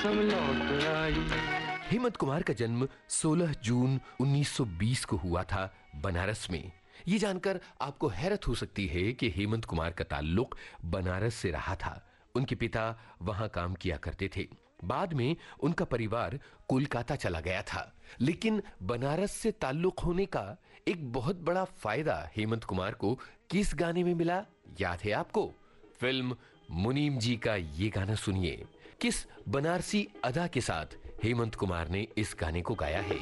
सब लौट आई। हेमंत कुमार का जन्म 16 जून 1920 को हुआ था बनारस में। ये जानकर आपको हैरत हो सकती है कि हेमंत कुमार का ताल्लुक बनारस से रहा था। उनके पिता वहां काम किया करते थे। बाद में उनका परिवार कोलकाता चला गया था, लेकिन बनारस से ताल्लुक होने का एक बहुत बड़ा फायदा हेमंत कुमार को किस गाने में मिला, याद है आपको? फिल्म मुनीम जी का ये गाना सुनिए। किस बनारसी अदा के साथ हेमंत कुमार ने इस गाने को गाया है।